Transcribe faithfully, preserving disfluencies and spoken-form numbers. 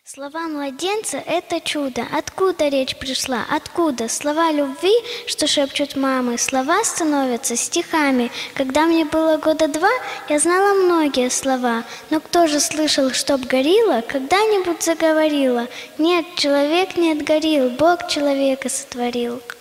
Слова младенца — это чудо. Откуда речь пришла? Откуда? Слова любви, что шепчут мамы, слова становятся стихами. Когда мне было года два, я знала многие слова. Но кто же слышал, чтоб горилла когда-нибудь заговорила? Нет, человек не отгорел, Бог человека сотворил.